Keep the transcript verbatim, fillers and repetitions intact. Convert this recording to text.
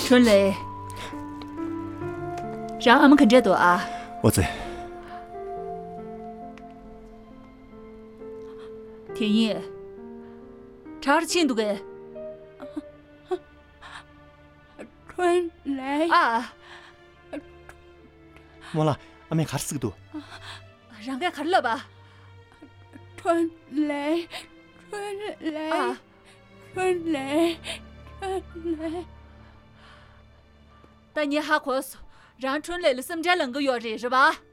春雷，让俺们看这多啊！ 我知。 天意，查着进度给。 春雷啊， 몰라，俺们看这个多。 让俺看了吧。 春雷，春雷， 啊， 春雷，春雷。 但你还快速，让春雷了什么这两个月日是吧？